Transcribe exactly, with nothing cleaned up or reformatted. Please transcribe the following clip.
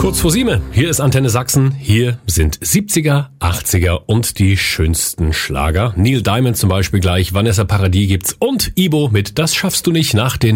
Kurz vor sieben, hier ist Antenne Sachsen, hier sind siebziger, achtziger und die schönsten Schlager. Neil Diamond zum Beispiel gleich, Vanessa Paradis gibt's und Ibo mit Das schaffst du nicht nach den